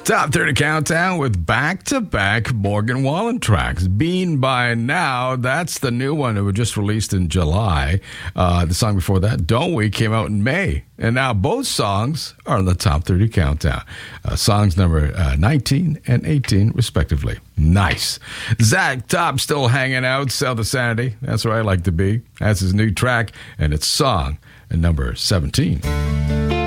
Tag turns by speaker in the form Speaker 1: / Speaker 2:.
Speaker 1: Top 30 Countdown with back-to-back Morgan Wallen tracks. Bean by Now, that's the new one that was just released in July. The song before that, Don't We, came out in May. And now both songs are on the Top 30 Countdown. Songs number 19 and 18, respectively. Nice. Zach Top still hanging out, Sell the Sanity. That's where I like to be. That's his new track, and it's song number 17.